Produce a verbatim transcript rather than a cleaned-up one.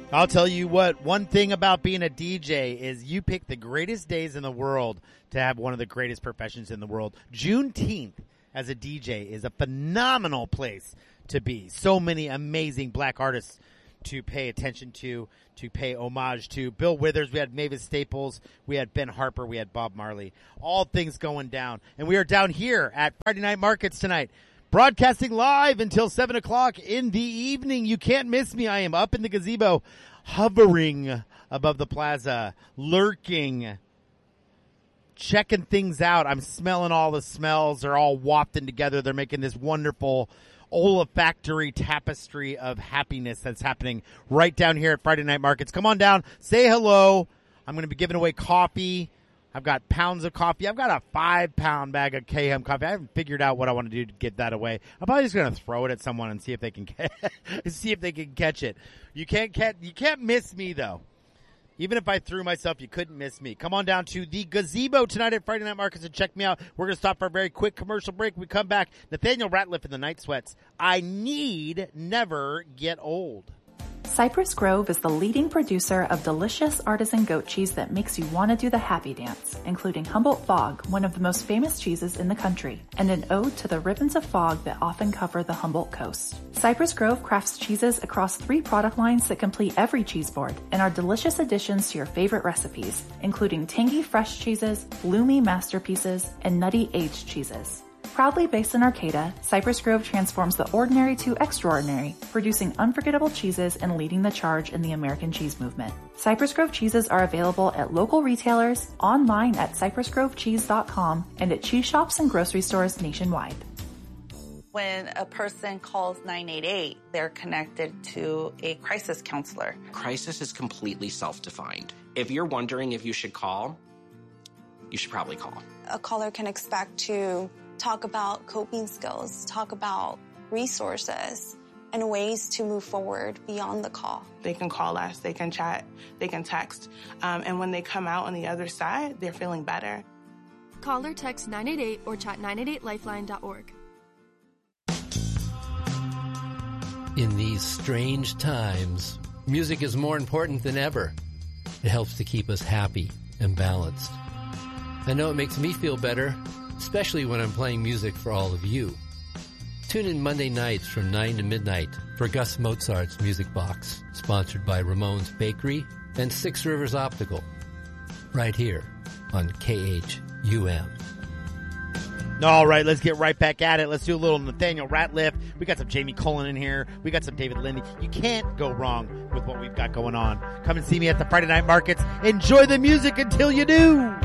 I'll tell you what, one thing about being a D J is you pick the greatest days in the world to have one of the greatest professions in the world. Juneteenth as a D J is a phenomenal place to be. So many amazing black artists to pay attention to, to pay homage to. Bill Withers, we had Mavis Staples, we had Ben Harper, we had Bob Marley. All things going down. And we are down here at Friday Night Markets tonight, broadcasting live until seven o'clock in the evening. You can't miss me. I am up in the gazebo, hovering above the plaza, lurking, checking things out. I'm smelling all the smells. They're all wafting together. They're making this wonderful olfactory tapestry of happiness that's happening right down here at Friday Night Markets. Come on down. Say hello. I'm going to be giving away coffee. I've got pounds of coffee. I've got a five-pound bag of K M coffee. I haven't figured out what I want to do to get that away. I'm probably just going to throw it at someone and see if they can get, see if they can catch it. You can't catch, you can't miss me though. Even if I threw myself, you couldn't miss me. Come on down to the gazebo tonight at Friday Night Markets and check me out. We're going to stop for a very quick commercial break. We come back. Nathaniel Ratliff in the Night Sweats. I need never get old. Cypress Grove is the leading producer of delicious artisan goat cheese that makes you want to do the happy dance, including Humboldt Fog, one of the most famous cheeses in the country, and an ode to the ribbons of fog that often cover the Humboldt coast. Cypress Grove crafts cheeses across three product lines that complete every cheese board and are delicious additions to your favorite recipes, including tangy fresh cheeses, bloomy masterpieces, and nutty aged cheeses. Proudly based in Arcata, Cypress Grove transforms the ordinary to extraordinary, producing unforgettable cheeses and leading the charge in the American cheese movement. Cypress Grove cheeses are available at local retailers, online at cypress grove cheese dot com, and at cheese shops and grocery stores nationwide. When a person calls nine eight eight, they're connected to a crisis counselor. Crisis is completely self-defined. If you're wondering if you should call, you should probably call. A caller can expect to talk about coping skills, talk about resources and ways to move forward beyond the call. They can call us, they can chat, they can text, um, and when they come out on the other side, they're feeling better. Call or text nine eight eight or chat nine eight eight lifeline dot org. In these strange times, music is more important than ever. It helps to keep us happy and balanced. I know it makes me feel better, especially when I'm playing music for all of you. Tune in Monday nights from nine to midnight for Gus Mozart's Music Box, sponsored by Ramon's Bakery and Six Rivers Optical, right here on K H U M. All right, let's get right back at it. Let's do a little Nathaniel Ratliff. We got some Jamie Cullen in here. We got some David Lindy. You can't go wrong with what we've got going on. Come and see me at the Friday Night Markets. Enjoy the music until you do.